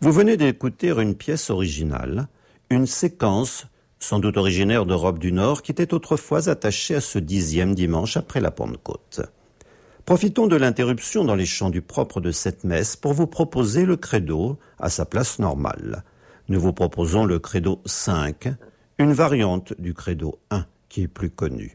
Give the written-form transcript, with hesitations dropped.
Vous venez d'écouter une pièce originale, une séquence sans doute originaire d'Europe du Nord qui était autrefois attachée à ce 10e dimanche après la Pentecôte. Profitons de l'interruption dans les chants du propre de cette messe pour vous proposer le credo à sa place normale. Nous vous proposons le credo 5, une variante du credo 1 qui est plus connu.